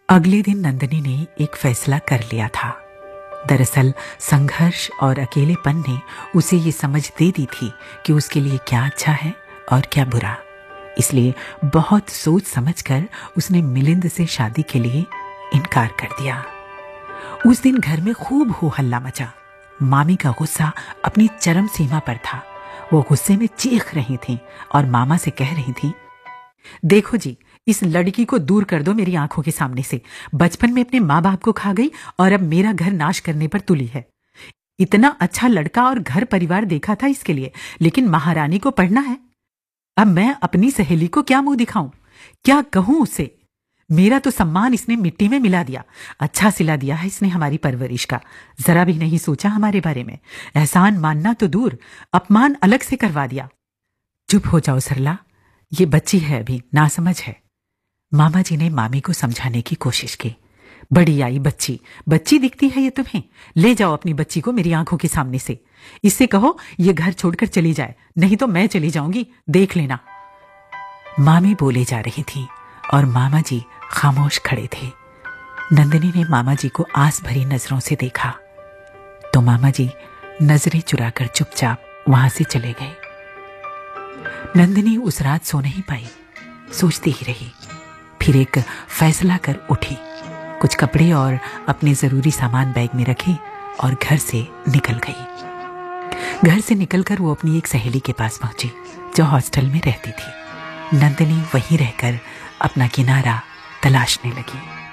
अगले दिन नंदिनी ने एक फैसला कर लिया था। दरअसल संघर्ष और अकेलेपन ने उसे ये समझ दे दी थी कि उसके लिए क्या अच्छा है और क्या बुरा। इसलिए बहुत सोच समझकर उसने मिलिंद से शादी के लिए इनकार कर दिया। उस दिन घर में खूब हो हल्ला मचा। मामी का गुस्सा अपनी चरम सीमा पर था। वो गुस्से में चीख रही थी और मामा से कह रही थी, देखो जी, इस लड़की को दूर कर दो मेरी आंखों के सामने से। बचपन में अपने माँ बाप को खा गई और अब मेरा घर नाश करने पर तुली है। इतना अच्छा लड़का और घर परिवार देखा था इसके लिए, लेकिन महारानी को पढ़ना है। अब मैं अपनी सहेली को क्या मुंह दिखाऊं, क्या कहूं उसे? मेरा तो सम्मान इसने मिट्टी में मिला दिया। अच्छा सिला दिया है इसने हमारी परवरिश का। जरा भी नहीं सोचा हमारे बारे में। एहसान मानना तो दूर, अपमान अलग से करवा दिया। चुप हो जाओ सरला, ये बच्ची है, अभी नासमझ है। मामा जी ने मामी को समझाने की कोशिश की। बड़ी आई बच्ची, बच्ची दिखती है ये तुम्हें? ले जाओ अपनी बच्ची को मेरी आंखों के सामने से। इससे कहो ये घर छोड़कर चली जाए, नहीं तो मैं चली जाऊंगी, देख लेना। मामी बोले जा रही थी और मामा जी खामोश खड़े थे। नंदिनी ने मामा जी को आस भरी नजरों से देखा तो मामा जी नजरें चुराकर चुपचाप वहां से चले गए। नंदिनी उस रात सो नहीं पाई, सोचती ही रही। फिर एक फैसला कर उठी, कुछ कपड़े और अपने जरूरी सामान बैग में रखे और घर से निकल गई। घर से निकलकर वो अपनी एक सहेली के पास पहुंची जो हॉस्टल में रहती थी। नंदिनी वहीं रहकर अपना किनारा तलाशने लगी।